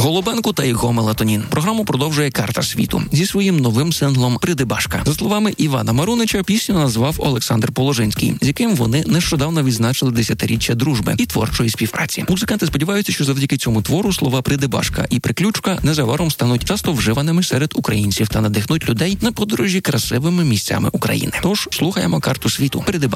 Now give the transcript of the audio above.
Голубенко та його мелатонін. Програму продовжує «Карта світу» зі своїм новим синглом «Придибашка». За словами Івана Марунича, пісню назвав Олександр Положинський, з яким вони нещодавно відзначили 10-річчя дружби і творчої співпраці. Музиканти сподіваються, що завдяки цьому твору слова «Придибашка» і «Приключка» незабаром стануть часто вживаними серед українців та надихнуть людей на подорожі красивими місцями України. Тож слухаємо «Карту світу». Придибашка.